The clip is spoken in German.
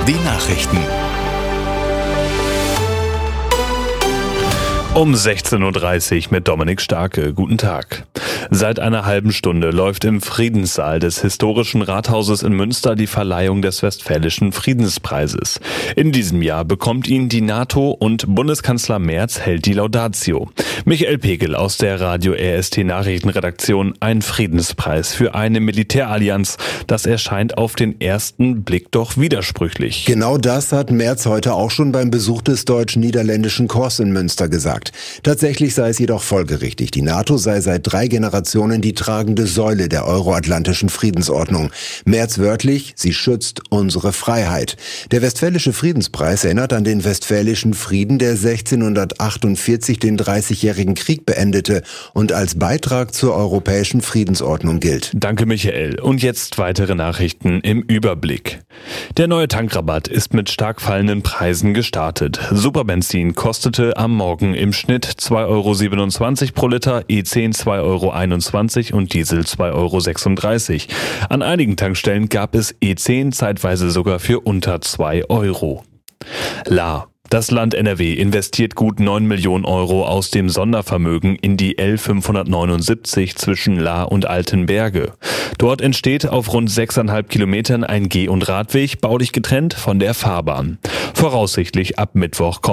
Die Nachrichten. Um 16.30 Uhr mit Dominik Starke. Guten Tag. Seit einer halben Stunde läuft im Friedenssaal des historischen Rathauses in Münster die Verleihung des Westfälischen Friedenspreises. In diesem Jahr bekommt ihn die NATO und Bundeskanzler Merz hält die Laudatio. Michael Pegel aus der Radio RST Nachrichtenredaktion. Ein Friedenspreis für eine Militärallianz. Das erscheint auf den ersten Blick doch widersprüchlich. Genau das hat Merz heute auch schon beim Besuch des deutsch-niederländischen Korps in Münster gesagt. Tatsächlich sei es jedoch folgerichtig. Die NATO sei seit 3 Generationen die tragende Säule der euroatlantischen Friedensordnung. Merz wörtlich, sie schützt unsere Freiheit. Der Westfälische Friedenspreis erinnert an den Westfälischen Frieden, der 1648 den 30-jährigen Krieg beendete und als Beitrag zur europäischen Friedensordnung gilt. Danke, Michael. Und jetzt weitere Nachrichten im Überblick. Der neue Tankrabatt ist mit stark fallenden Preisen gestartet. Superbenzin kostete am Morgen im Schnitt 2,27 € pro Liter, E10 2,21 € und Diesel 2,36 €. An einigen Tankstellen gab es E10 zeitweise sogar für unter 2 €. Das Land NRW investiert gut 9 Millionen € aus dem Sondervermögen in die L579 zwischen Lahr und Altenberge. Dort entsteht auf rund 6,5 Kilometern ein Geh- und Radweg, baulich getrennt von der Fahrbahn. Voraussichtlich ab Mittwoch kommt